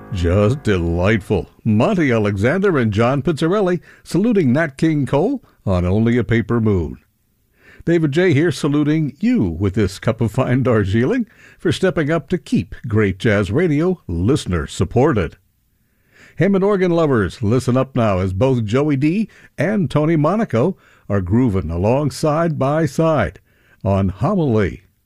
Just delightful. Monty Alexander and John Pizzarelli saluting Nat King Cole on Only a Paper Moon. David J. here saluting you with this cup of fine Darjeeling for stepping up to keep great jazz radio listener-supported. Hammond organ lovers, listen up now as both Joey D. and Tony Monaco are grooving along side by side on Homily.